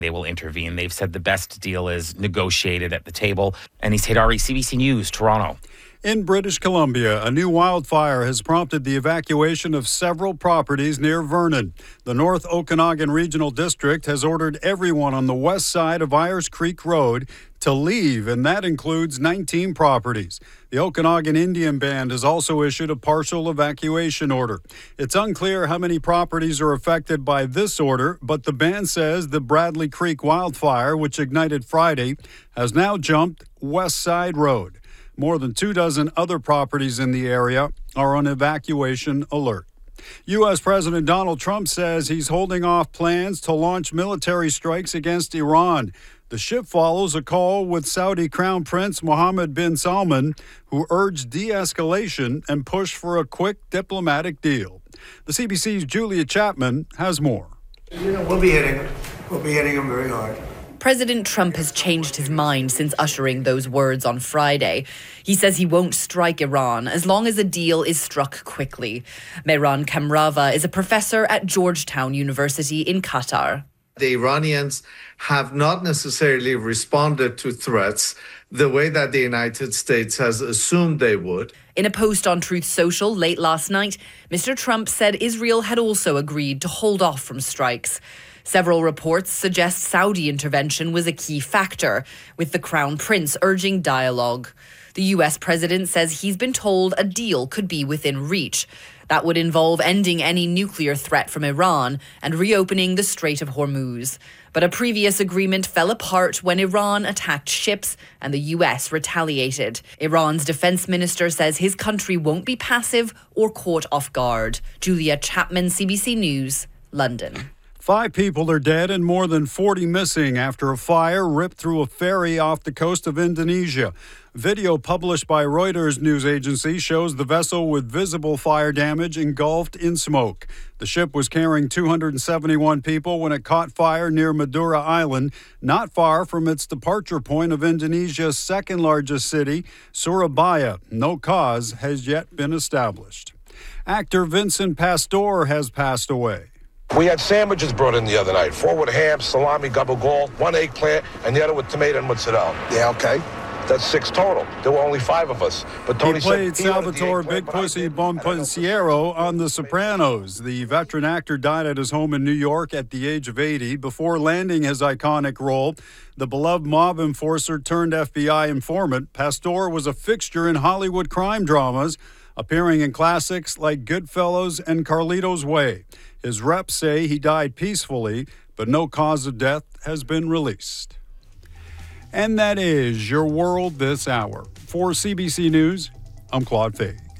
They will intervene. They've said the best deal is negotiated at the table. Anis Haidari, CBC News, Toronto. In British Columbia, a new wildfire has prompted the evacuation of several properties near Vernon. The North Okanagan Regional District has ordered everyone on the west side of Ayers Creek Road to leave, and that includes 19 properties. The Okanagan Indian Band has also issued a partial evacuation order. It's unclear how many properties are affected by this order, but the band says the Bradley Creek wildfire, which ignited Friday, has now jumped West Side Road. More than 24 other properties in the area are on evacuation alert. U.S. President Donald Trump says he's holding off plans to launch military strikes against Iran. The shift follows a call with Saudi Crown Prince Mohammed bin Salman, who urged de-escalation and pushed for a quick diplomatic deal. The CBC's Julia Chapman has more. We'll be hitting him. We'll be hitting him very hard. President Trump has changed his mind since uttering those words on Friday. He says he won't strike Iran as long as a deal is struck quickly. Mehran Kamrava is a professor at Georgetown University in Qatar. The Iranians have not necessarily responded to threats the way that the United States has assumed they would. In a post on Truth Social late last night, Mr. Trump said Israel had also agreed to hold off from strikes. Several reports suggest Saudi intervention was a key factor, with the Crown Prince urging dialogue. The U.S. president says he's been told a deal could be within reach. That would involve ending any nuclear threat from Iran and reopening the Strait of Hormuz. But a previous agreement fell apart when Iran attacked ships and the U.S. retaliated. Iran's defense minister says his country won't be passive or caught off guard. Julia Chapman, CBC News, London. 5 people are dead and more than 40 missing after a fire ripped through a ferry off the coast of Indonesia. Video published by Reuters news agency shows the vessel with visible fire damage engulfed in smoke. The ship was carrying 271 people when it caught fire near Madura Island, not far from its departure point of Indonesia's second largest city, Surabaya. No cause has yet been established. Actor Vincent Pastore has passed away. We had sandwiches brought in the other night, 4 with ham, salami, gabagool, 1 eggplant, and the other with tomato and mozzarella. Yeah, okay. That's 6 total. There were only 5 of us. But Tony he played Salvatore Big Pussy Bonpensiero on The Sopranos. The veteran actor died at his home in New York at the age of 80. Before landing his iconic role, the beloved mob enforcer turned FBI informant, Pastore was a fixture in Hollywood crime dramas, appearing in classics like Goodfellas and Carlito's Way. His reps say he died peacefully, but no cause of death has been released. And that is your world this hour. For CBC News, I'm Claude Fay.